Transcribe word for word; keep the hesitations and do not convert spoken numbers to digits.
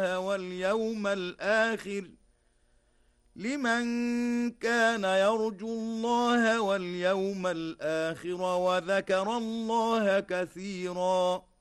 واليوم الآخر لمن كان يرجو الله واليوم الآخر وذكر الله كثيرا